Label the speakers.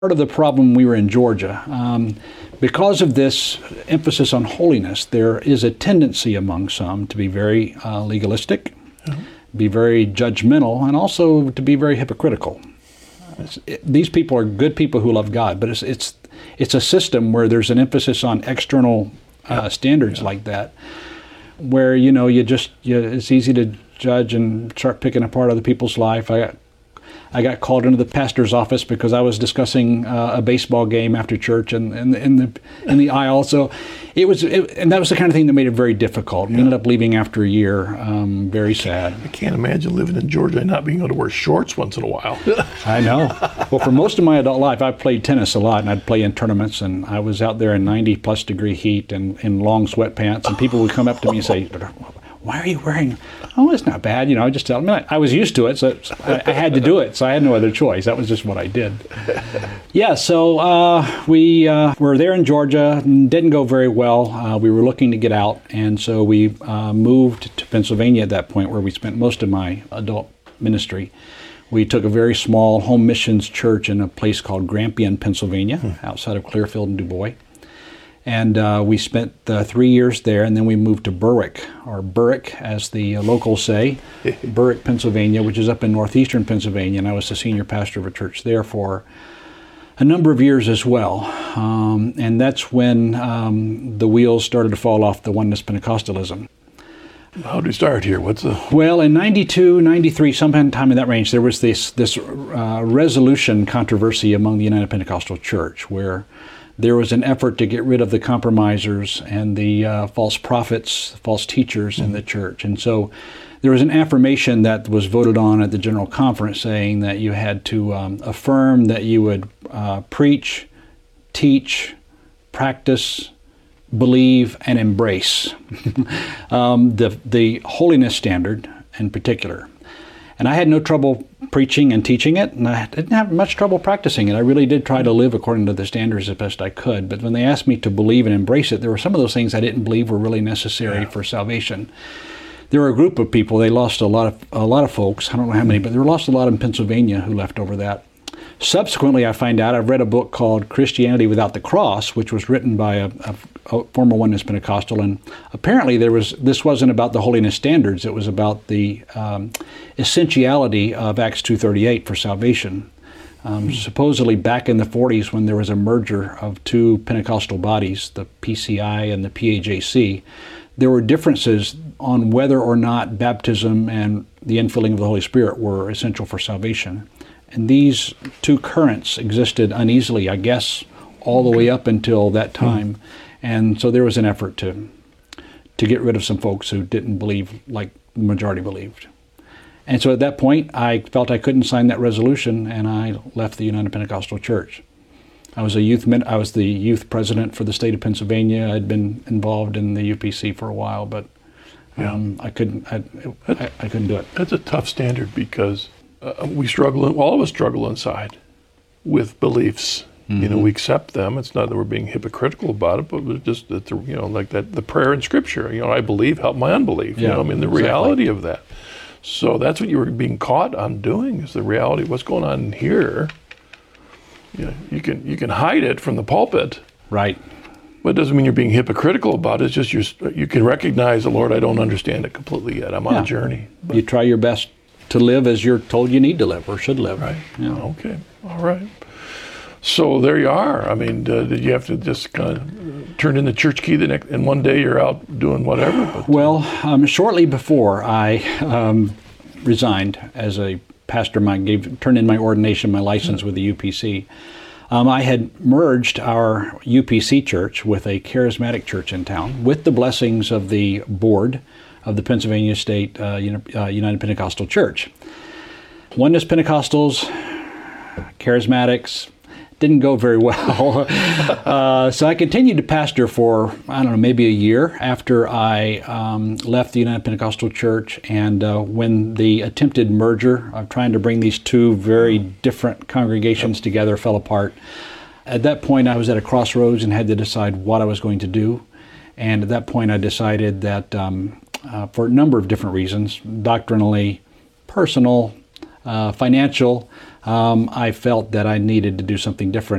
Speaker 1: Part of the problem we were in Georgia. Because of this emphasis on holiness, there is a tendency among some to be very legalistic, be very judgmental, and also to be very hypocritical. These people are good people who love God, but it's a system where there's an emphasis on external standards like that, where it's easy to judge and start picking apart other people's life. I got called into the pastor's office because I was discussing a baseball game after church in the aisle. So and that was the kind of thing that made it very difficult. We ended up leaving after a year. Very sad.
Speaker 2: I can't imagine living in Georgia and not being able to wear shorts once in a while.
Speaker 1: I know. Well, for most of my adult life, I played tennis a lot, and I'd play in tournaments, and I was out there in 90-plus degree heat and in long sweatpants, and people would come up to me and say, "Why are you wearing?" "Oh, it's not bad." I just tell them. I was used to it, so I had to do it. So I had no other choice. That was just what I did. Yeah. So we were there in Georgia. Didn't go very well. We were looking to get out, and so we moved to Pennsylvania at that point, where we spent most of my adult ministry. We took a very small home missions church in a place called Grampian, Pennsylvania, outside of Clearfield and Du Bois. And we spent 3 years there, and then we moved to Berwick, or Berwick as the locals say, Berwick, Pennsylvania, which is up in northeastern Pennsylvania, and I was the senior pastor of a church there for a number of years as well. And that's when the wheels started to fall off the Oneness Pentecostalism.
Speaker 2: How did you start here?
Speaker 1: Well, in 92, 93, sometime in that range, there was this resolution controversy among the United Pentecostal Church, where there was an effort to get rid of the compromisers and the false prophets, false teachers in the church. And so there was an affirmation that was voted on at the General Conference saying that you had to affirm that you would preach, teach, practice, believe, and embrace the holiness standard in particular. And I had no trouble preaching and teaching it, and I didn't have much trouble practicing it. I really did try to live according to the standards as best I could. But when they asked me to believe and embrace it, there were some of those things I didn't believe were really necessary for salvation. There were a group of people. They lost a lot of folks. I don't know how many, but they lost a lot in Pennsylvania who left over that. Subsequently, I find out I've read a book called Christianity Without the Cross, which was written by a former Oneness Pentecostal, and apparently this wasn't about the holiness standards. It was about the essentiality of Acts 2:38 for salvation. Supposedly back in the 40s, when there was a merger of two Pentecostal bodies, the PCI and the PAJC, there were differences on whether or not baptism and the infilling of the Holy Spirit were essential for salvation. And these two currents existed uneasily, I guess, all the way up until that time. And so there was an effort to get rid of some folks who didn't believe like the majority believed. And so at that point, I felt I couldn't sign that resolution, and I left the United Pentecostal Church. I was the youth president for the state of Pennsylvania. I'd been involved in the UPC for a while, but I couldn't do it.
Speaker 2: That's a tough standard because we struggle, all of us struggle inside with beliefs. We accept them. It's not that we're being hypocritical about it, but it's just that, like that, the prayer in Scripture, I believe, help my unbelief. The reality of that. So that's what you were being caught on doing, is the reality of what's going on here. You can hide it from the pulpit.
Speaker 1: Right.
Speaker 2: But it doesn't mean you're being hypocritical about it. It's just you can recognize, Lord, I don't understand it completely yet. I'm on a journey. But
Speaker 1: you try your best to live as you're told you need to live or should live.
Speaker 2: Right. Okay. All right. So there you are. I mean, did you have to just kind of turn in the church key and one day you're out doing whatever?
Speaker 1: Well, shortly before I resigned as a pastor, turned in my ordination, my license with the UPC, I had merged our UPC church with a charismatic church in town with the blessings of the board of the Pennsylvania State United Pentecostal Church. Oneness Pentecostals, charismatics, didn't go very well. So I continued to pastor for, maybe a year after I left the United Pentecostal Church. And when the attempted merger of trying to bring these two very different congregations together fell apart, at that point I was at a crossroads and had to decide what I was going to do. And at that point I decided that for a number of different reasons, doctrinally, personal, financial, I felt that I needed to do something different.